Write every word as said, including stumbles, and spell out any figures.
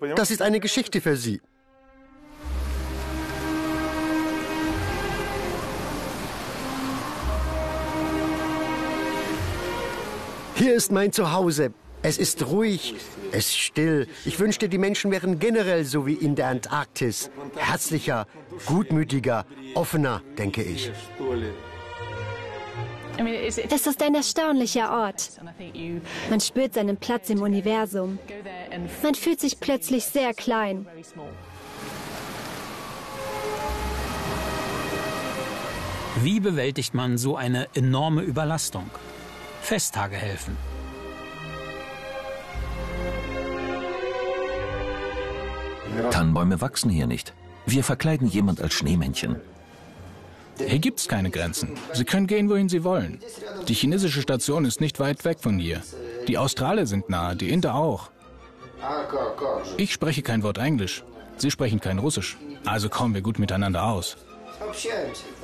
Das ist eine Geschichte für Sie. Hier ist mein Zuhause. Es ist ruhig, es ist still. Ich wünschte, die Menschen wären generell so wie in der Antarktis. Herzlicher, gutmütiger, offener, denke ich. Es ist ein erstaunlicher Ort. Man spürt seinen Platz im Universum. Man fühlt sich plötzlich sehr klein. Wie bewältigt man so eine enorme Überlastung? Festtage helfen. Tannenbäume wachsen hier nicht. Wir verkleiden jemand als Schneemännchen. Hier gibt's keine Grenzen. Sie können gehen, wohin Sie wollen. Die chinesische Station ist nicht weit weg von hier. Die Australier sind nahe, die Inder auch. Ich spreche kein Wort Englisch. Sie sprechen kein Russisch. Also kommen wir gut miteinander aus.